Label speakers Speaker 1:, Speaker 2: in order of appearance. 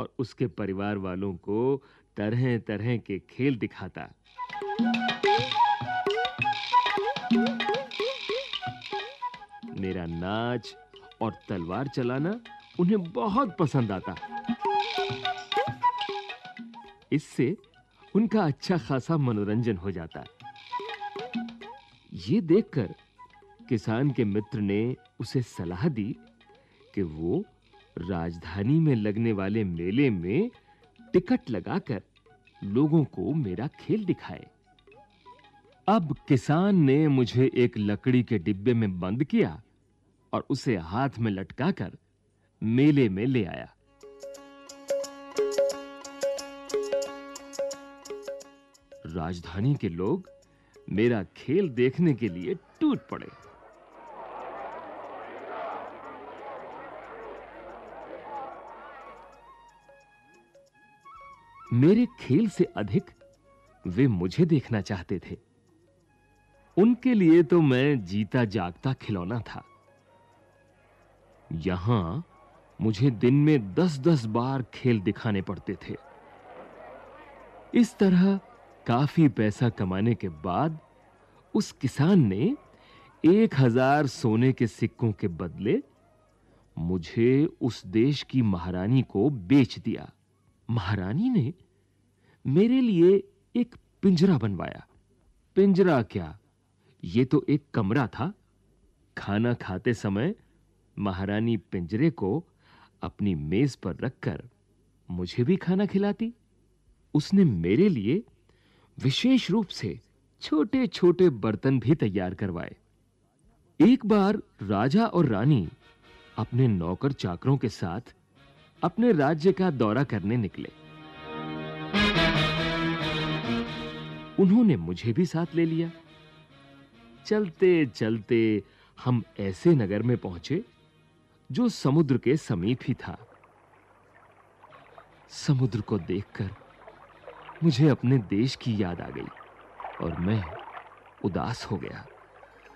Speaker 1: और उसके परिवार वालों को तरह-तरह के खेल दिखाता। मेरा नाच और तलवार चलाना उन्हें बहुत पसंद आता। इससे उनका अच्छा खासा मनोरंजन हो जाता। ये देखकर किसान के मित्र ने उसे सलाह दी कि वो राजधानी में लगने वाले मेले में टिकट लगाकर लोगों को मेरा खेल दिखाए। अब किसान ने मुझे एक लकड़ी के डिब्बे में बंद किया और उसे हाथ में लटकाकर मेले में ले आया। राजधानी के लोग मेरा खेल देखने के लिए टूट पड़े। मेरे खेल से अधिक वे मुझे देखना चाहते थे। उनके लिए तो मैं जीता जागता खिलौना था। यहां मुझे दिन में 10-10 बार खेल दिखाने पड़ते थे। इस तरह काफी पैसा कमाने के बाद उस किसान ने 1000 सोने के सिक्कों के बदले मुझे उस देश की महारानी को बेच दिया। महारानी ने मेरे लिए एक पिंजरा बनवाया। पिंजरा क्या, ये तो एक कमरा था। खाना खाते समय महारानी पिंजरे को अपनी मेज पर रखकर मुझे भी खाना खिलाती। उसने मेरे लिए विशेष रूप से छोटे-छोटे बर्तन भी तैयार करवाए। एक बार राजा और रानी अपने नौकर चाकरों के साथ अपने राज्य का दौरा करने निकले। उन्होंने मुझे भी साथ ले लिया। चलते-चलते हम ऐसे नगर में पहुंचे जो समुद्र के समीप ही था। समुद्र को देखकर मुझे अपने देश की याद आ गई और मैं उदास हो गया।